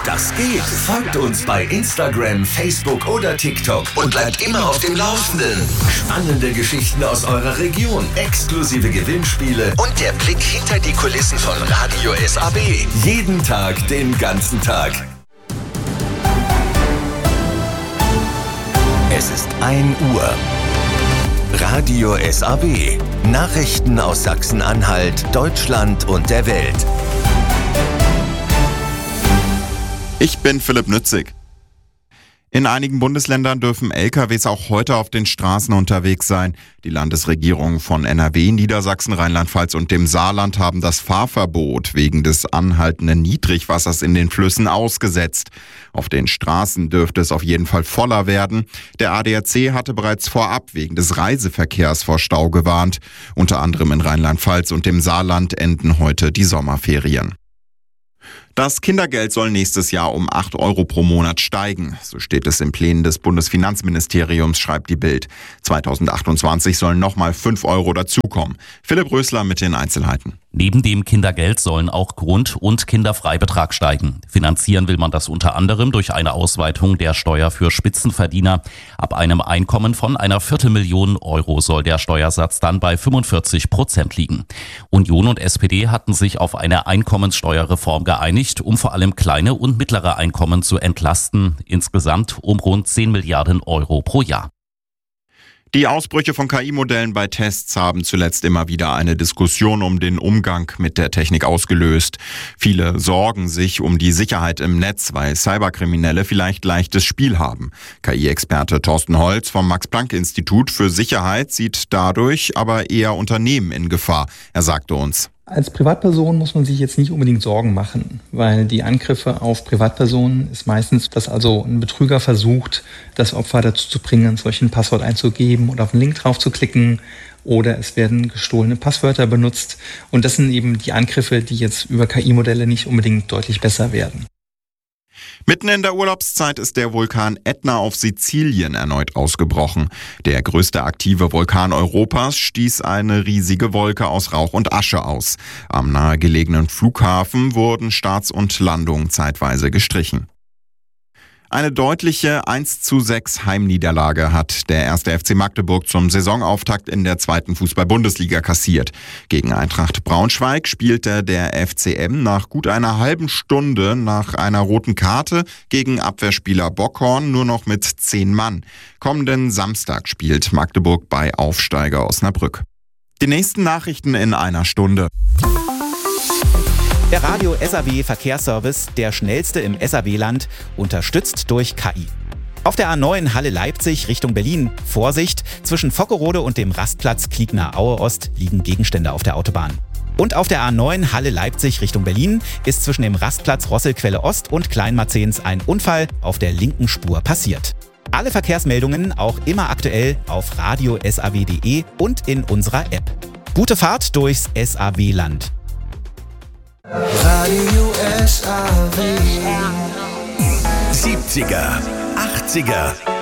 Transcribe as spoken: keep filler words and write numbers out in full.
Das geht. Folgt uns bei Instagram, Facebook oder TikTok und bleibt immer auf dem Laufenden. Spannende Geschichten aus eurer Region, exklusive Gewinnspiele und der Blick hinter die Kulissen von Radio S A B. Jeden Tag, den ganzen Tag. Es ist ein Uhr. Radio S A B. Nachrichten aus Sachsen-Anhalt, Deutschland und der Welt. Ich bin Philipp Nützig. In einigen Bundesländern dürfen L K Ws auch heute auf den Straßen unterwegs sein. Die Landesregierungen von N R W, Niedersachsen, Rheinland-Pfalz und dem Saarland haben das Fahrverbot wegen des anhaltenden Niedrigwassers in den Flüssen ausgesetzt. Auf den Straßen dürfte es auf jeden Fall voller werden. Der A D A C hatte bereits vorab wegen des Reiseverkehrs vor Stau gewarnt. Unter anderem in Rheinland-Pfalz und dem Saarland enden heute die Sommerferien. Das Kindergeld soll nächstes Jahr um acht Euro pro Monat steigen. So steht es in Plänen des Bundesfinanzministeriums, schreibt die Bild. zweitausendachtundzwanzig sollen nochmal fünf Euro dazukommen. Philipp Rösler mit den Einzelheiten. Neben dem Kindergeld sollen auch Grund- und Kinderfreibetrag steigen. Finanzieren will man das unter anderem durch eine Ausweitung der Steuer für Spitzenverdiener. Ab einem Einkommen von einer Viertelmillion Euro soll der Steuersatz dann bei fünfundvierzig Prozent liegen. Union und S P D hatten sich auf eine Einkommenssteuerreform geeinigt, um vor allem kleine und mittlere Einkommen zu entlasten. Insgesamt um rund zehn Milliarden Euro pro Jahr. Die Ausbrüche von K I-Modellen bei Tests haben zuletzt immer wieder eine Diskussion um den Umgang mit der Technik ausgelöst. Viele sorgen sich um die Sicherheit im Netz, weil Cyberkriminelle vielleicht leichtes Spiel haben. K I-Experte Thorsten Holz vom Max-Planck-Institut für Sicherheit sieht dadurch aber eher Unternehmen in Gefahr. Er sagte uns: Als Privatperson muss man sich jetzt nicht unbedingt Sorgen machen, weil die Angriffe auf Privatpersonen ist meistens, dass also ein Betrüger versucht, das Opfer dazu zu bringen, solch ein Passwort einzugeben oder auf einen Link drauf zu klicken, oder es werden gestohlene Passwörter benutzt. Und das sind eben die Angriffe, die jetzt über K I-Modelle nicht unbedingt deutlich besser werden. Mitten in der Urlaubszeit ist der Vulkan Ätna auf Sizilien erneut ausgebrochen. Der größte aktive Vulkan Europas stieß eine riesige Wolke aus Rauch und Asche aus. Am nahegelegenen Flughafen wurden Starts und Landungen zeitweise gestrichen. Eine deutliche eins zu sechs Heimniederlage hat der erste F C Magdeburg zum Saisonauftakt in der zweiten Fußball-Bundesliga kassiert. Gegen Eintracht Braunschweig spielte der F C M nach gut einer halben Stunde nach einer roten Karte gegen Abwehrspieler Bockhorn nur noch mit zehn Mann. Kommenden Samstag spielt Magdeburg bei Aufsteiger Osnabrück. Die nächsten Nachrichten in einer Stunde. Der Radio S A W Verkehrsservice, der schnellste im S A W-Land, unterstützt durch K I. Auf der A neun Halle Leipzig Richtung Berlin. Vorsicht, zwischen Vockerode und dem Rastplatz Kliegner Aue Ost liegen Gegenstände auf der Autobahn. Und auf der A neun Halle Leipzig Richtung Berlin ist zwischen dem Rastplatz Rosselquelle Ost und Kleinmarzens ein Unfall auf der linken Spur passiert. Alle Verkehrsmeldungen auch immer aktuell auf radio S A W punkt de und in unserer App. Gute Fahrt durchs S A W-Land. Radio S A W. siebziger, achtziger